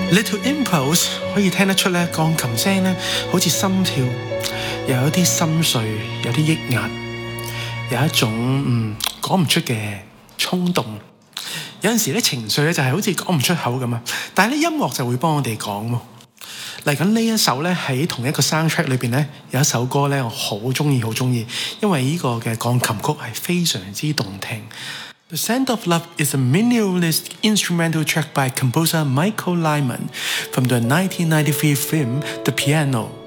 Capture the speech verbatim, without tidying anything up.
Little Impulse 可以聽得出咧，鋼琴聲咧好似心跳，又有啲心碎，有啲抑壓，有一種嗯講唔出嘅衝動。有陣時咧情緒咧就係好似講唔出口咁啊，但係咧音樂就會幫我哋講喎。嚟緊呢一首咧喺同一個 soundtrack 裏邊咧有一首歌咧我好中意好中意，因為呢個嘅鋼琴曲係非常之動聽。The Scent of Love is a minimalist instrumental track by composer Michael Nyman from the nineteen ninety-three film The Piano.